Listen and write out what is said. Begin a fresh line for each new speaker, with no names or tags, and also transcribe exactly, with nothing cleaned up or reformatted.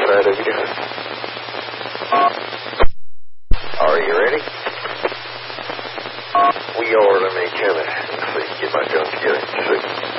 right of you doing? Are you ready? We are. Let me kind of, let's see, get my gun together. See.